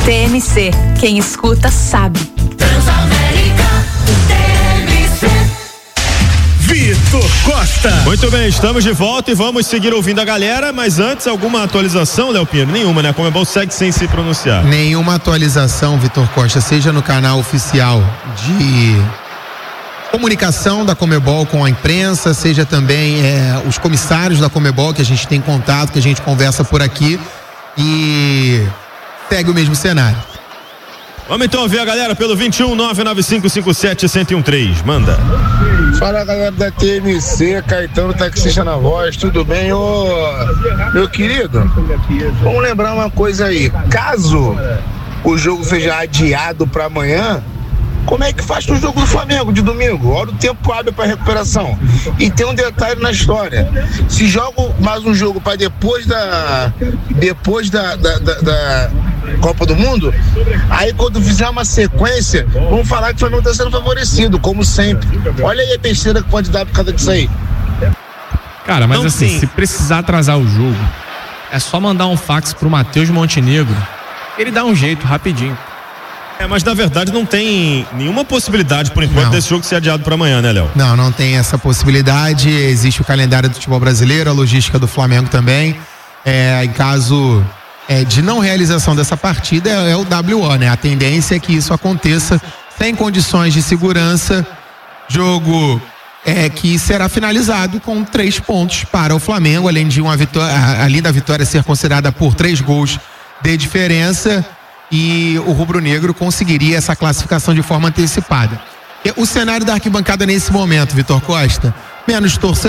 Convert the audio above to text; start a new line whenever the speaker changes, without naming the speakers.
TMC, quem escuta sabe.
Transamérica, TMC.
Vitor Costa.
Muito bem, estamos de volta e vamos seguir ouvindo a galera, mas antes, alguma atualização, Léo Pinheiro? Nenhuma, né? A Conmebol segue sem se pronunciar.
Nenhuma atualização, Vitor Costa, seja no canal oficial de comunicação da Conmebol com a imprensa, seja também os comissários da Conmebol, que a gente tem contato, que a gente conversa por aqui, e segue o mesmo cenário.
Vamos então ouvir a galera pelo 21-99557-1013. Manda.
Fala, galera da TMC, Caetano, taxista na voz, tudo bem? Ô, meu querido, vamos lembrar uma coisa aí. Caso o jogo seja adiado para amanhã, como é que faz o jogo do Flamengo de domingo? Olha o tempo hábil para recuperação. E tem um detalhe na história: se joga mais um jogo para depois da Copa do Mundo, aí quando fizer uma sequência, vamos falar que o Flamengo está sendo favorecido, como sempre. Olha aí a besteira que pode dar por causa disso aí.
Cara, mas
Não,
assim,
sim.
se precisar atrasar o jogo, é só mandar um fax pro Matheus Montenegro. Ele dá um jeito, rapidinho.
Mas na verdade não tem nenhuma possibilidade, por enquanto, desse jogo ser adiado para amanhã, né, Léo?
Não tem essa possibilidade. Existe o calendário do futebol brasileiro, a logística do Flamengo também. Em caso de não realização dessa partida, é o WO, né? A tendência é que isso aconteça sem condições de segurança. Jogo que será finalizado com 3 pontos para o Flamengo, além de além da vitória ser considerada por 3 gols de diferença. E o rubro-negro conseguiria essa classificação de forma antecipada. O cenário da arquibancada nesse momento, Vitor Costa, menos torcedor.